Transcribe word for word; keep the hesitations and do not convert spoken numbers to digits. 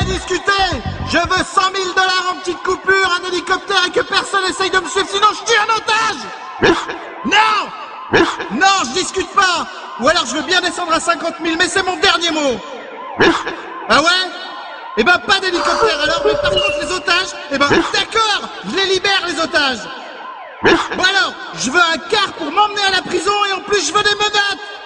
discuter. Je veux cent mille dollars en petite coupure, un hélicoptère et que personne essaye de me suivre, sinon je tue un otage. Non. Non, je discute pas. Ou alors je veux bien descendre à cinquante mille, mais c'est mon dernier mot. Ah ouais? Eh ben pas d'hélicoptère alors, mais par contre les otages, eh ben d'accord, je les libère les otages. Bon alors, je veux un car pour m'emmener à la prison et en plus je veux des menottes.